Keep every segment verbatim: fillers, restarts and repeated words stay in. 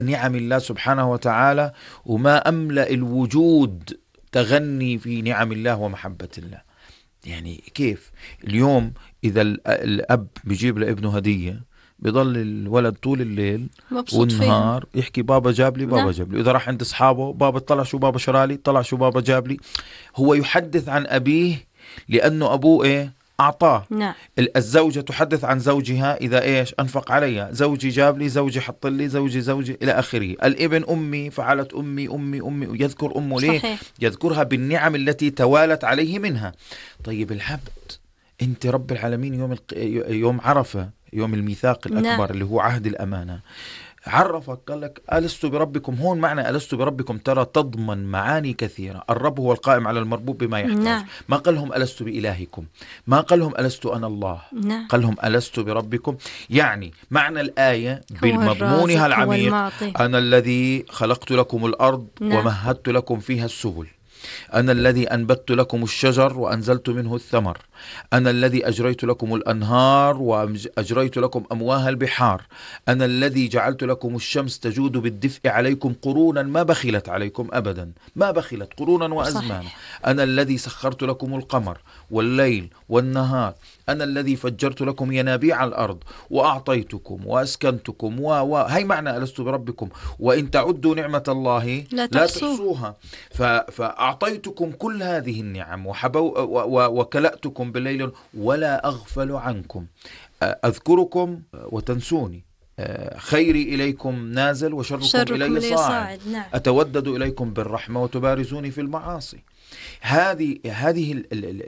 نعم الله سبحانه وتعالى، وما أملأ الوجود تغني في نعم الله ومحبة الله. يعني كيف اليوم إذا الأب بيجيب لابنه هدية بيضل الولد طول الليل والنهار فيها. يحكي بابا جاب لي بابا جاب لي. إذا راح عند أصحابه بابا طلع شو بابا شرالي، طلع شو بابا جاب لي. هو يحدث عن أبيه لأنه أبوه إيه أعطاه. نعم. الزوجة تحدث عن زوجها إذا إيش أنفق عليها، زوجي جاب لي، زوجي حط لي، زوجي زوجي إلى آخره. الابن أمي فعلت أمي أمي أمي، ويذكر أمه. صحيح. ليه؟ يذكرها بالنعم التي توالت عليه منها. طيب العبد، أنت رب العالمين يوم الق... يوم عرفة، يوم الميثاق الأكبر، نعم. اللي هو عهد الأمانة، عرفك قال لك ألست بربكم. هون معنى ألست بربكم ترى تضمن معاني كثيرة. الرب هو القائم على المربوب بما يحتاج. نعم. ما قال لهم ألست بإلهكم، ما قال لهم ألست أنا الله. نعم. قال لهم ألست بربكم. يعني معنى الآية بمضمونها العميق أنا الذي خلقت لكم الأرض، نعم. ومهدت لكم فيها السبل، أنا الذي أنبت لكم الشجر وأنزلت منه الثمر، أنا الذي أجريت لكم الأنهار وأجريت لكم أمواه البحار، أنا الذي جعلت لكم الشمس تجود بالدفء عليكم قرونا ما بخلت عليكم أبدا، ما بخلت قرونا وأزمانا. أنا الذي سخرت لكم القمر والليل والنهار، أنا الذي فجرت لكم ينابيع الأرض وأعطيتكم وأسكنتكم و و هي معنى ألست بربكم. وإن تعدوا نعمة الله لا, لا تحصوها. فأعطيتكم كل هذه النعم وحبو وكلأتكم بالليل ولا أغفل عنكم، أذكركم وتنسوني، خيري إليكم نازل وشركم, شركم إلي صاعد, صاعد. نعم. أتودد إليكم بالرحمة وتبارزوني في المعاصي. هذه هذه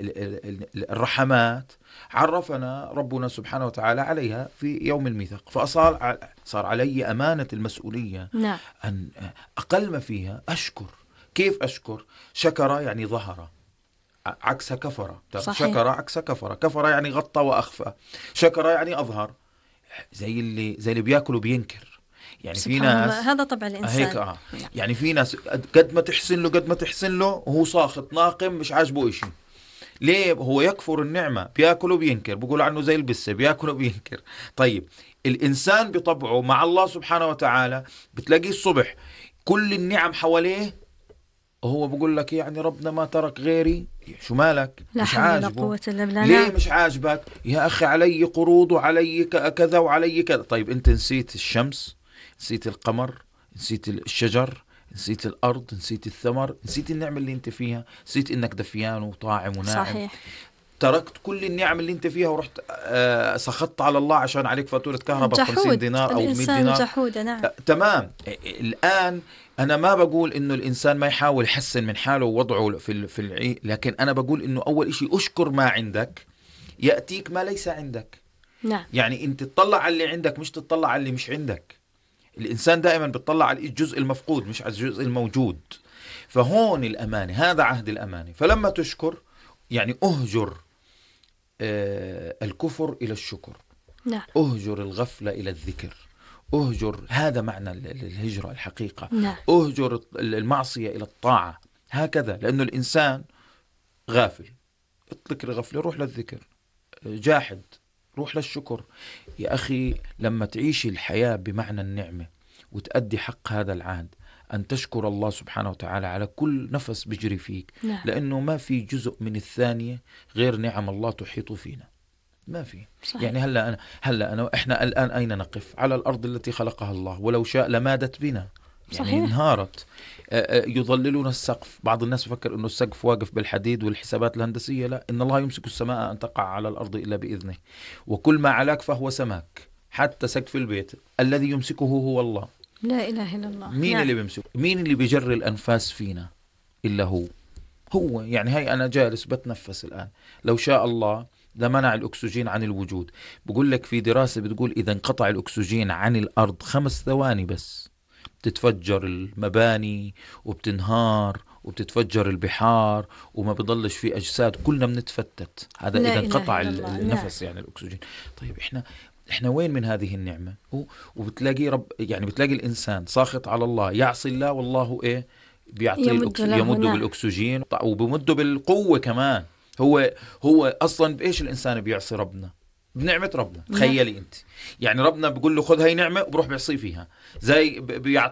الرحمات عرفنا ربنا سبحانه وتعالى عليها في يوم الميثاق. فصار صار علي أمانة المسؤولية، نعم. أن أقل ما فيها أشكر. كيف أشكر؟ شكر يعني ظهر، عكس كفر. شكر عكس كفر. كفر يعني غطى وأخفى، شكر يعني أظهر. زي اللي زي اللي بياكل وبينكر. يعني في ناس هذا طبع الإنسان هيك آه. يعني في ناس قد ما تحسن له قد ما تحسن له وهو ساخط ناقم مش عاجبه إشي. ليه؟ هو يكفر النعمة، بياكل وبينكر، بيقول عنه زي البسة بياكل وبينكر. طيب الإنسان بطبعه مع الله سبحانه وتعالى بتلاقيه الصبح كل النعم حواليه، وهو بقول لك يعني ربنا ما ترك غيري. شو مالك؟ مش عاجبه. ليه مش عاجبك؟ يا أخي علي قروض وعلي كذا وعلي كذا. طيب أنت نسيت الشمس، نسيت القمر، نسيت الشجر، نسيت الأرض، نسيت الثمر، نسيت النعمة اللي أنت فيها، نسيت إنك دفيان وطاعم وناعم. صحيح. تركت كل النعم اللي انت فيها ورحت آه سخطت على الله عشان عليك فاتورة كهرباء خمسين دينار أو مئة دينار. جحودة. نعم. آه تمام. الآن أنا ما بقول إنه الإنسان ما يحاول يحسن من حاله ووضعه في في العي، لكن أنا بقول إنه أول إشي أشكر ما عندك يأتيك ما ليس عندك. نعم. يعني أنت تطلع على اللي عندك مش تطلع على اللي مش عندك. الإنسان دائما بتطلع على الجزء المفقود مش على الجزء الموجود. فهون الأمانة، هذا عهد الأمانة. فلما تشكر يعني أهجر آه الكفر إلى الشكر. نعم. أهجر الغفلة إلى الذكر. أهجر، هذا معنى الهجرة الحقيقة. نعم. أهجر المعصية إلى الطاعة. هكذا، لأنه الإنسان غافل، اطلق الغفلة روح للذكر. جاحد روح للشكر. يا أخي لما تعيش الحياة بمعنى النعمة وتأدي حق هذا العهد أن تشكر الله سبحانه وتعالى على كل نفس بيجري فيك. نعم. لأنه ما في جزء من الثانية غير نعم الله تحيط فينا، ما في. صحيح. يعني هلا أنا هلا أنا إحنا الآن أين نقف؟ على الأرض التي خلقها الله، ولو شاء لمادت بنا. يعني صحيح. انهارت. يظللون السقف. بعض الناس بفكر إنه السقف واقف بالحديد والحسابات الهندسية. لا، إن الله يمسك السماء أن تقع على الأرض إلا بإذنه، وكل ما علاك فهو سماك. حتى سقف البيت الذي يمسكه هو الله. لا إله إلا الله. مين نعم. اللي بيمسك؟ مين اللي بيجري الأنفاس فينا إلا هو. هو يعني هاي أنا جالس بتنفس الآن، لو شاء الله لمنع الأكسجين عن الوجود. بقول لك في دراسة بتقول إذا انقطع الأكسجين عن الأرض خمس ثواني بس بتتفجر المباني وبتنهار وبتتفجر البحار وما بضلش في أجساد، كلنا بنتفتت. هذا إذا انقطع النفس يعني الأكسجين. طيب إحنا إحنا وين من هذه النعمة؟ وبتلاقي رب يعني بتلاقي الإنسان ساخط على الله، يعصي الله والله إيه بيعطيه يمد, يمد بالأكسجين وبمده بالقوة كمان. هو هو أصلا بإيش الإنسان بيعصي ربنا؟ بنعمة ربنا. تخيلي انت، يعني ربنا بيقول له خذ هاي نعمة وبروح بيعصي فيها، زي